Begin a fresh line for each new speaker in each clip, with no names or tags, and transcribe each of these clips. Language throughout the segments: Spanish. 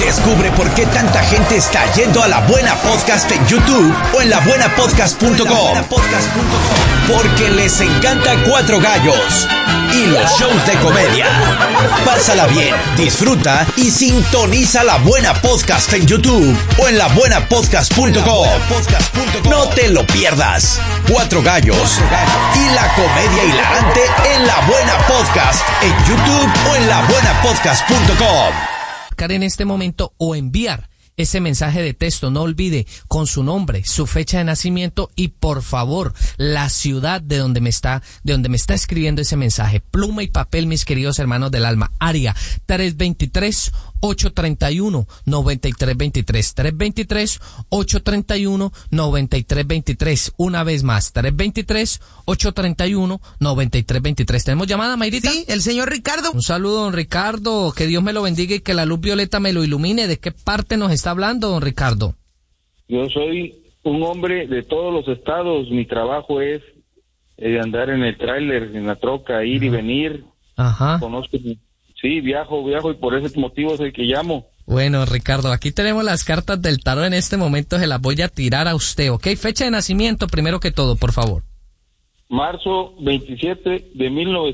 Descubre por qué tanta gente está yendo a La Buena Podcast en YouTube o en labuenapodcast.com. Porque les encanta Cuatro Gallos y los shows de comedia. Pásala bien, disfruta y sintoniza La Buena Podcast en YouTube o en labuenapodcast.com. No te lo pierdas. Cuatro Gallos y la comedia hilarante en La Buena Podcast en YouTube o en labuenapodcast.com.
En este momento o enviar ese mensaje de texto, no olvide con su nombre, su fecha de nacimiento y por favor la ciudad de donde me está escribiendo ese mensaje. Pluma y papel, mis queridos hermanos del alma. Área 323-831-9323. 323-831-9323. Una vez más, 323-831-9323. ¿Tenemos llamada, Mayrita?
Sí, el señor Ricardo.
Un saludo, don Ricardo. Que Dios me lo bendiga y que la luz violeta me lo ilumine. ¿De qué parte nos está hablando, don Ricardo?
Yo soy un hombre de todos los estados. Mi trabajo es andar en el tráiler, en la troca, ir y venir.
Ajá.
Conozco, sí, viajo y por ese motivo es el que llamo.
Bueno, Ricardo, aquí tenemos las cartas del tarot. En este momento se las voy a tirar a usted, ¿ok? Fecha de nacimiento, primero que todo, por favor.
Marzo 27 de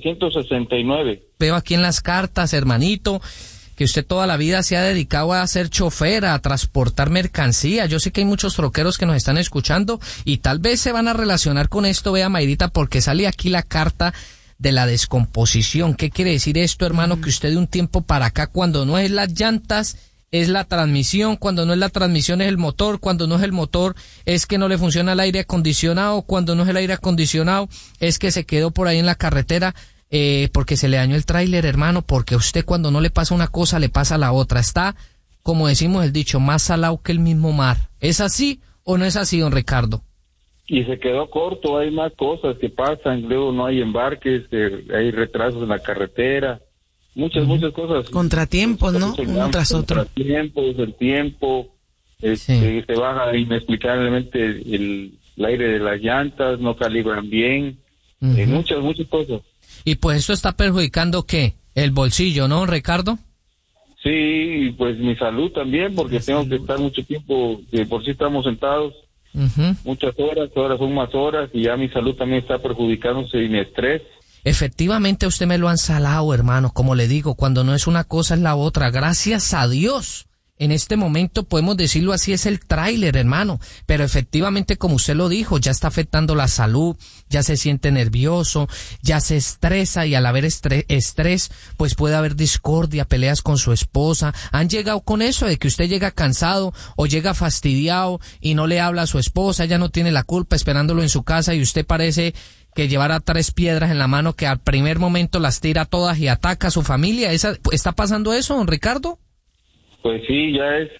1969.
Veo aquí en las cartas, hermanito, que usted toda la vida se ha dedicado a ser chofer, a transportar mercancía. Yo sé que hay muchos troqueros que nos están escuchando y tal vez se van a relacionar con esto, vea, Mayrita, porque sale aquí la carta de la descomposición. ¿Qué quiere decir esto, hermano? Que usted de un tiempo para acá, cuando no es las llantas, es la transmisión, cuando no es la transmisión es el motor, cuando no es el motor es que no le funciona el aire acondicionado, cuando no es el aire acondicionado es que se quedó por ahí en la carretera porque se le dañó el tráiler, hermano, porque a usted cuando no le pasa una cosa le pasa la otra. Está, como decimos el dicho, más salado que el mismo mar. ¿Es así o no es así, don Ricardo?
Y se quedó corto, hay más cosas que pasan, luego no hay embarques, hay retrasos en la carretera, muchas cosas.
Contratiempos, ¿no? Uno tras otro.
Contratiempos, el tiempo,
Sí.
se baja inexplicablemente el aire de las llantas, no calibran bien, muchas cosas.
Y pues esto está perjudicando, ¿qué? El bolsillo, ¿no, Ricardo?
Sí, y pues mi salud también, porque tengo que estar mucho tiempo, por si estamos sentados. Muchas horas, ahora son más horas y ya mi salud también está perjudicándose y mi estrés.
Efectivamente usted me lo han salado, hermano, como le digo, cuando no es una cosa es la otra. Gracias a Dios. En este momento podemos decirlo así, es el tráiler, hermano, pero efectivamente, como usted lo dijo, ya está afectando la salud, ya se siente nervioso, ya se estresa y al haber estrés, pues puede haber discordia, peleas con su esposa. ¿Han llegado con eso de que usted llega cansado o llega fastidiado y no le habla a su esposa, ella no tiene la culpa esperándolo en su casa y usted parece que llevara 3 piedras en la mano que al primer momento las tira todas y ataca a su familia? ¿Está pasando eso, don Ricardo?
Pues sí, ya es,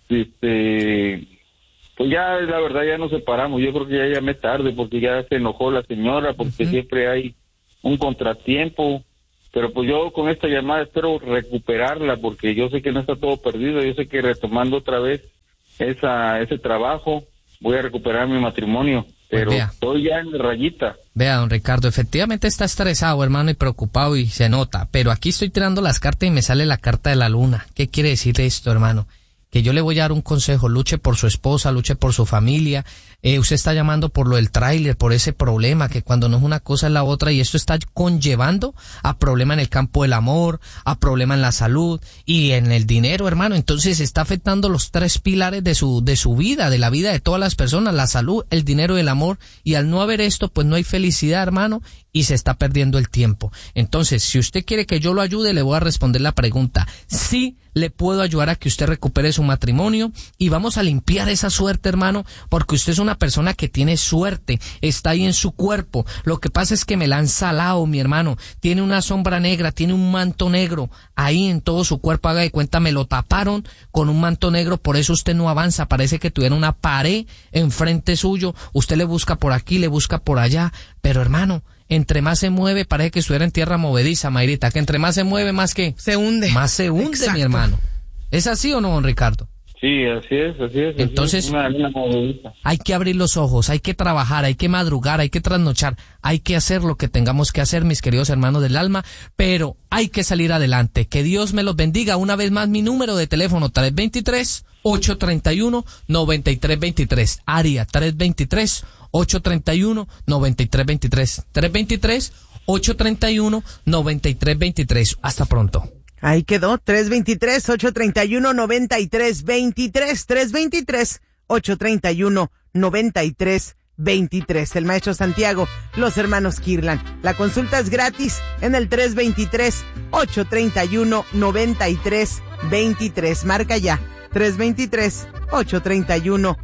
pues ya la verdad ya nos separamos. Yo creo que ya llamé tarde porque ya se enojó la señora porque siempre hay un contratiempo. Pero pues yo con esta llamada espero recuperarla porque yo sé que no está todo perdido. Yo sé que retomando otra vez ese trabajo voy a recuperar mi matrimonio. Pero estoy ya en rayita.
Vea, don Ricardo, efectivamente está estresado, hermano, y preocupado y se nota. Pero aquí estoy tirando las cartas y me sale la carta de la luna. ¿Qué quiere decir esto, hermano? Que yo le voy a dar un consejo, luche por su esposa, luche por su familia. Usted está llamando por lo del tráiler, por ese problema, que cuando no es una cosa es la otra, y esto está conllevando a problema en el campo del amor, a problema en la salud y en el dinero, hermano. Entonces está afectando los 3 pilares de su vida, de la vida de todas las personas, la salud, el dinero y el amor, y al no haber esto, pues no hay felicidad, hermano, y se está perdiendo el tiempo. Entonces, si usted quiere que yo lo ayude, le voy a responder la pregunta. Sí, le puedo ayudar a que usted recupere su matrimonio y vamos a limpiar esa suerte, hermano, porque usted es una persona que tiene suerte, está ahí en su cuerpo. Lo que pasa es que me la han salado, mi hermano. Tiene una sombra negra, tiene un manto negro ahí en todo su cuerpo. Haga de cuenta, me lo taparon con un manto negro, por eso usted no avanza. Parece que tuviera una pared enfrente suyo. Usted le busca por aquí, le busca por allá, pero hermano, entre más se mueve, parece que estuviera en tierra movediza, Mayrita, que entre más se mueve, más que
se hunde.
Más se hunde, exacto, mi hermano. ¿Es así o no, don Ricardo?
Sí, Sí, así es.
Entonces,
una movedita.
hay que abrir los ojos, hay que trabajar, hay que madrugar, hay que trasnochar, hay que hacer lo que tengamos que hacer, mis queridos hermanos del alma, pero hay que salir adelante. Que Dios me los bendiga. Una vez más, mi número de teléfono 323-831-9323, área 323-831-9323, 323-831-9323. Hasta pronto.
Ahí quedó, 323-831-9323, 323-831-9323. El maestro Santiago, los hermanos Kirlan. La consulta es gratis en el 323-831-9323. Marca ya, 323-831-9323.